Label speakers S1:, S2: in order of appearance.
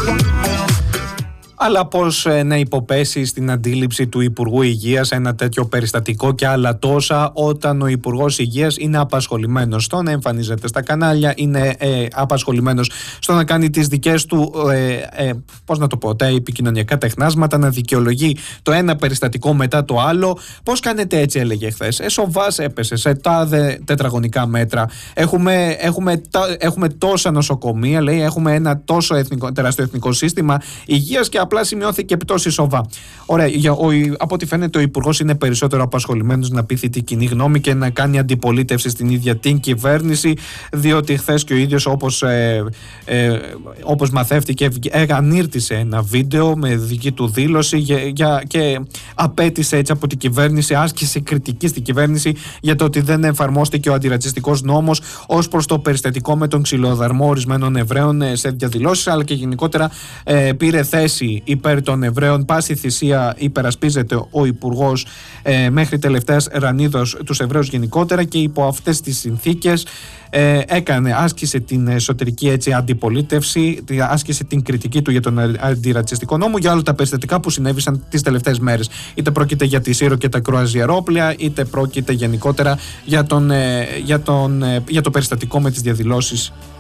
S1: Αλλά πώς να υποπέσει στην αντίληψη του Υπουργού Υγείας ένα τέτοιο περιστατικό και άλλα τόσα, όταν ο Υπουργός Υγείας είναι απασχολημένος στο να εμφανίζεται στα κανάλια, είναι απασχολημένος στο να κάνει τις δικές του, πώς να το πω, τα επικοινωνιακά τεχνάσματα, να δικαιολογεί το ένα περιστατικό μετά το άλλο. Πώς κάνετε έτσι, έλεγε χθες. Σοβάς έπεσε σε τάδε τετραγωνικά μέτρα. Έχουμε τόσα νοσοκομεία, λέει, έχουμε ένα τόσο τεράστιο εθνικό σύστημα υγείας και απλά σημειώθηκε πτώση σοβά. Ωραία, από ό,τι φαίνεται ο Υπουργός είναι περισσότερο απασχολημένος να πείθει την κοινή γνώμη και να κάνει αντιπολίτευση στην ίδια την κυβέρνηση, διότι χθες και ο ίδιος, όπως μαθεύτηκε, ανήρτησε ένα βίντεο με δική του δήλωση και απέτησε έτσι από την κυβέρνηση, άσκησε κριτική στην κυβέρνηση για το ότι δεν εφαρμόστηκε ο αντιρατσιστικός νόμος ως προς το περιστατικό με τον ξυλοδαρμό ορισμένων Εβραίων σε διαδηλώσεις, αλλά και γενικότερα πήρε θέση υπέρ των Εβραίων. Πάση θυσία υπερασπίζεται ο Υπουργός μέχρι τελευταίας ρανίδος τους Εβραίους γενικότερα, και υπό αυτές τις συνθήκες άσκησε την εσωτερική έτσι αντιπολίτευση, άσκησε την κριτική του για τον αντιρατσιστικό νόμο, για όλα τα περιστατικά που συνέβησαν τις τελευταίες μέρες. Είτε πρόκειται για τη Σύρο και τα κρουαζιερόπλια, είτε πρόκειται γενικότερα για το περιστατικό με τις διαδηλώσεις